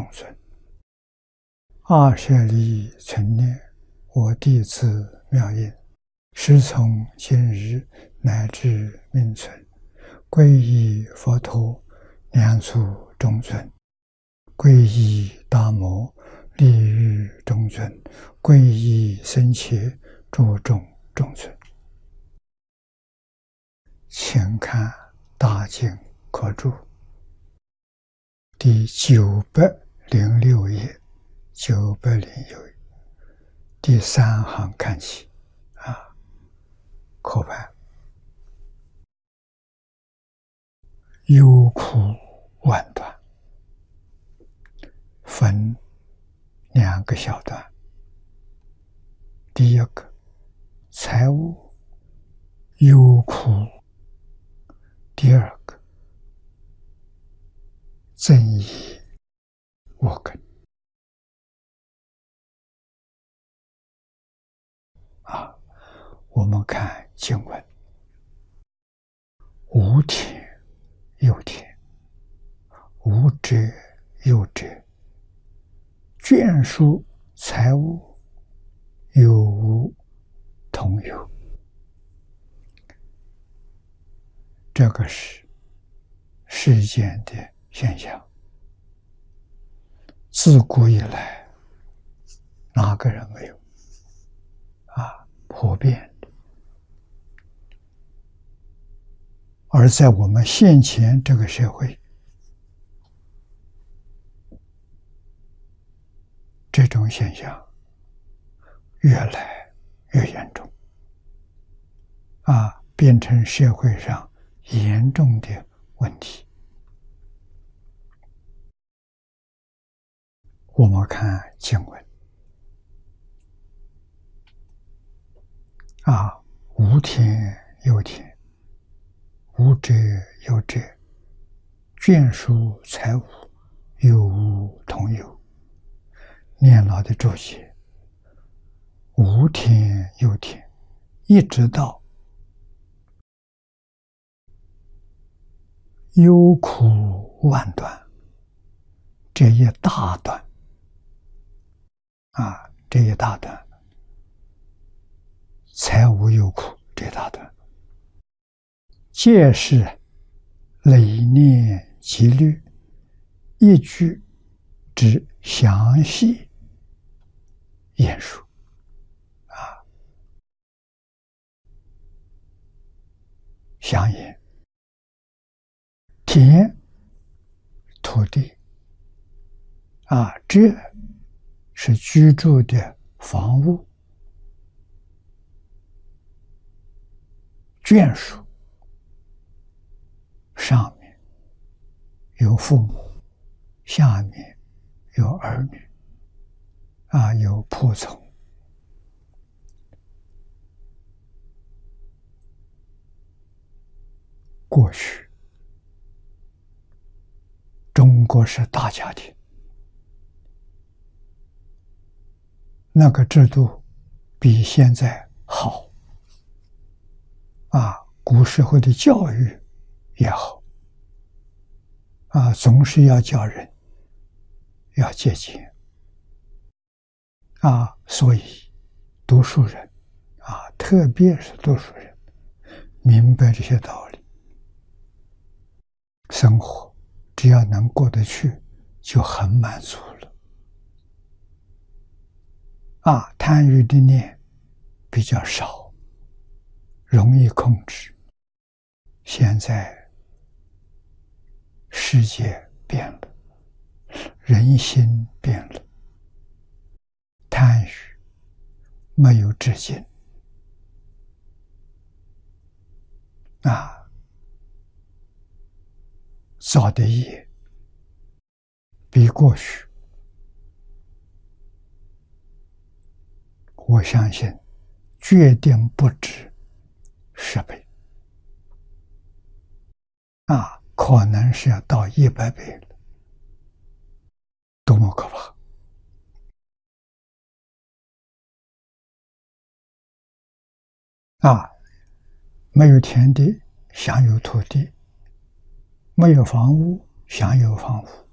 存。二舍利存念，我弟子妙音，时从今日乃至命存，皈依佛陀，两足中尊；皈依大摩，利欲中尊；皈依僧伽，诸众中尊。请看大经科注第906页，906页第3行看起课本忧苦万端，分2个小段。第一个，财务忧苦；第二个，增益我根。我们看经文：无田有田，无者有者，眷属财物，有无同有。这个是世间的现象，自古以来哪个人没有普遍的。而在我们现前这个社会，这种现象越来越严重变成社会上严重的问题。我们看经文无田有田，无者有者，眷属财物，有无同有。念老的注解：无田有田，一直到忧苦万端这一大段这一大段，财无忧苦这一大段，皆是累念积虑，一句之详细言述详言。田土地这是居住的房屋，眷属上面有父母，下面有儿女有仆从。过去中国是大家庭，那个制度比现在好古时候的教育也好总是要教人要节俭所以读书人特别是读书人明白这些道理，生活只要能过得去就很满足了贪欲的念比较少，容易控制。现在世界变了，人心变了，贪欲没有止境造的业比过去，我相信决定不止10倍可能是要到100倍了，多么可怕没有田地享有土地，没有房屋享有房屋，